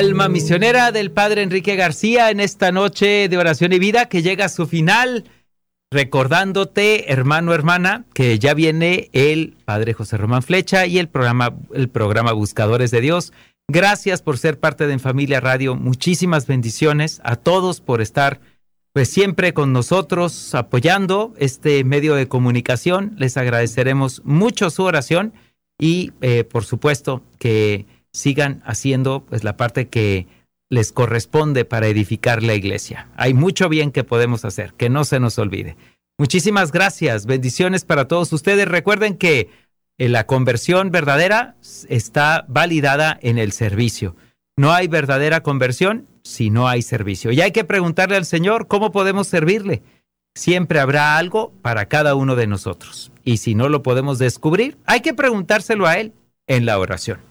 Alma misionera del Padre Enrique García en esta noche de oración y vida que llega a su final, recordándote, hermano, hermana, que ya viene el Padre José Román Flecha y el programa Buscadores de Dios. Gracias por ser parte de En Familia Radio. Muchísimas bendiciones a todos por estar pues siempre con nosotros apoyando este medio de comunicación. Les agradeceremos mucho su oración y por supuesto que sigan haciendo pues la parte que les corresponde para edificar la iglesia. Hay mucho bien que podemos hacer, que no se nos olvide. Muchísimas gracias, bendiciones para todos ustedes. Recuerden que la conversión verdadera está validada en el servicio. No hay verdadera conversión si no hay servicio. Y hay que preguntarle al Señor cómo podemos servirle. Siempre habrá algo para cada uno de nosotros. Y si no lo podemos descubrir, hay que preguntárselo a Él en la oración.